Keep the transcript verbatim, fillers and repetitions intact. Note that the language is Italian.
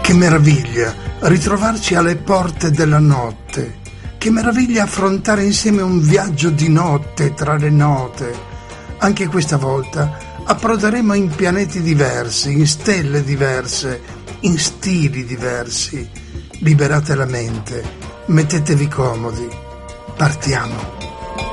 Che meraviglia ritrovarci alle porte della notte. Che meraviglia affrontare insieme un viaggio di notte tra le note. Anche questa volta approderemo in pianeti diversi, in stelle diverse, in stili diversi. Liberate la mente, mettetevi comodi, partiamo.